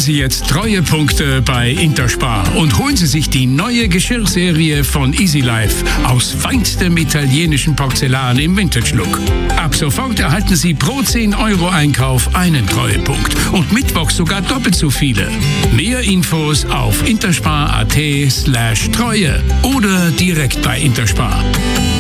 Sie jetzt Treuepunkte bei Interspar und holen Sie sich die neue Geschirrserie von Easy Life aus feinstem italienischen Porzellan im Vintage-Look. Ab sofort erhalten Sie pro 10 Euro Einkauf einen Treuepunkt und mittwochs sogar doppelt so viele. Mehr Infos auf interspar.at/Treue oder direkt bei Interspar.